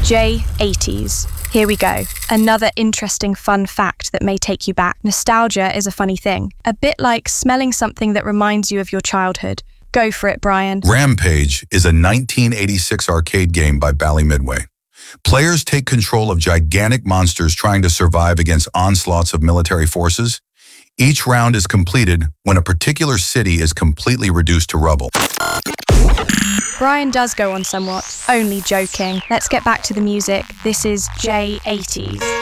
J80s. Here we go. Another interesting fun fact that may take you back. Nostalgia is a funny thing. A bit like smelling something that reminds you of your childhood. Go for it, Brian. Rampage is a 1986 arcade game by Bally Midway. Players take control of gigantic monsters trying to survive against onslaughts of military forces. Each round is completed when a particular city is completely reduced to rubble. Brian does go on somewhat. Only joking. Let's get back to the music. This is J80s.